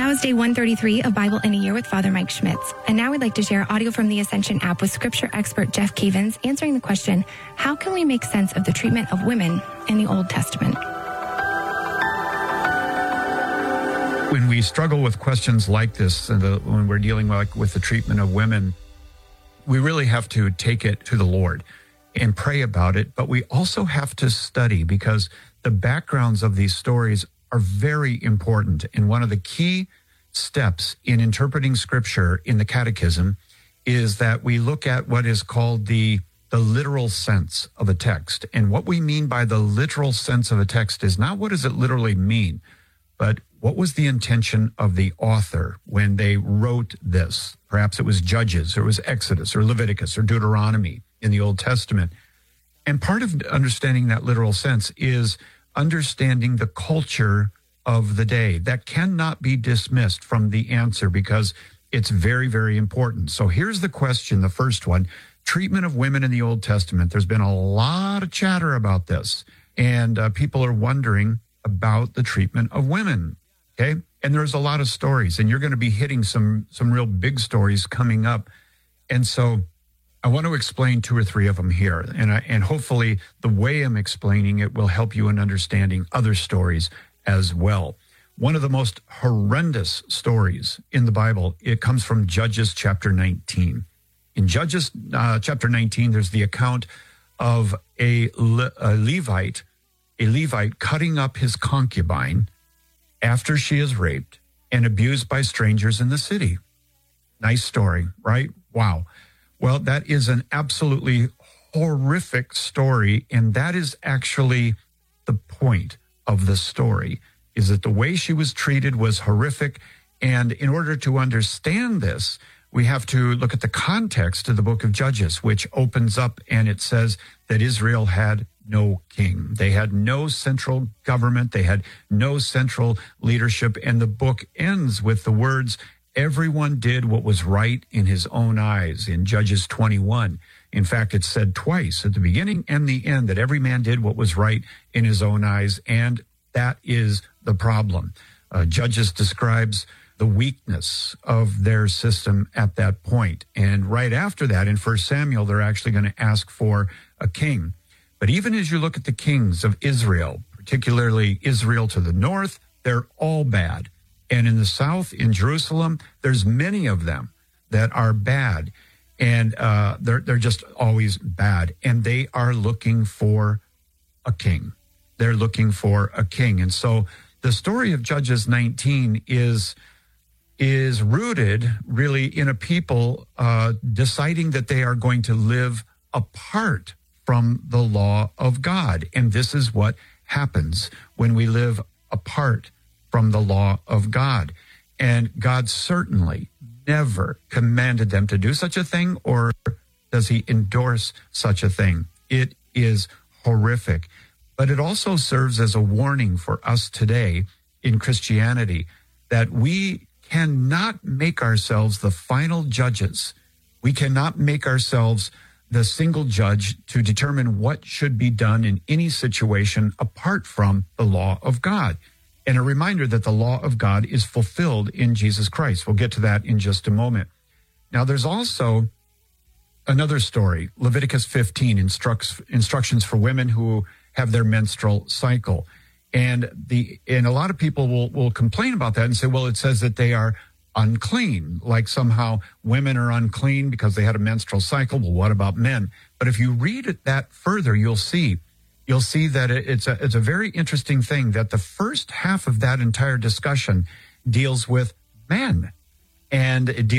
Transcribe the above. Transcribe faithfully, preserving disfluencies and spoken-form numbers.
was day one thirty-three of Bible in a Year with Father Mike Schmitz. And now we'd like to share audio from the Ascension app with scripture expert Jeff Cavins answering the question, how can we make sense of the treatment of women in the Old Testament? When we struggle with questions like this, and the, when we're dealing like with the treatment of women, we really have to take it to the Lord and pray about it. But we also have to study, because the backgrounds of these stories are very important. And one of the key steps in interpreting Scripture in the Catechism is that we look at what is called the, the literal sense of a text. And what we mean by the literal sense of a text is not what does it literally mean, but what was the intention of the author when they wrote this? Perhaps it was Judges, or it was Exodus, or Leviticus, or Deuteronomy in the Old Testament. And part of understanding that literal sense is understanding the culture of the day. That cannot be dismissed from the answer, because it's very, very important. So here's the question, the first one: treatment of women in the Old Testament. There's been a lot of chatter about this, and uh, people are wondering about the treatment of women. Okay. And there's a lot of stories, and you're going to be hitting some, some real big stories coming up. And so I want to explain two or three of them here. And I, and hopefully the way I'm explaining it will help you in understanding other stories as well. One of the most horrendous stories in the Bible, it comes from Judges chapter nineteen. In Judges uh, chapter nineteen, there's the account of a, Le- a Levite, a Levite cutting up his concubine after she is raped and abused by strangers in the city. Nice story, right? Wow. Well, that is an absolutely horrific story, and that is actually the point of the story, is that the way she was treated was horrific. And in order to understand this, we have to look at the context of the book of Judges, which opens up and it says that Israel had no king. They had no central government. They had no central leadership. And the book ends with the words, everyone did what was right in his own eyes, in Judges twenty-one. In fact, it's said twice at the beginning and the end that every man did what was right in his own eyes. And that is the problem. Uh, Judges describes the weakness of their system at that point. And right after that, in First Samuel, they're actually going to ask for a king. But even as you look at the kings of Israel, particularly Israel to the north, they're all bad. And in the south, in Jerusalem, there's many of them that are bad. And uh, they're, they're just always bad. And they are looking for a king. They're looking for a king. And so the story of Judges nineteen is, is rooted really in a people uh, deciding that they are going to live apart from the law of God. And this is what happens when we live apart from the law of God. And God certainly never commanded them to do such a thing, or does he endorse such a thing. It is horrific. But it also serves as a warning for us today in Christianity that we cannot make ourselves the final judges. We cannot make ourselves the single judge to determine what should be done in any situation apart from the law of God. And a reminder that the law of God is fulfilled in Jesus Christ. We'll get to that in just a moment. Now, there's also another story, Leviticus fifteen, instructs, instructions for women who have their menstrual cycle. And the and a lot of people will, will complain about that and say, well, it says that they are unclean, like somehow women are unclean because they had a menstrual cycle. Well, what about men? But if you read it that further, you'll see, you'll see that it's a, it's a very interesting thing that the first half of that entire discussion deals with men, and it deals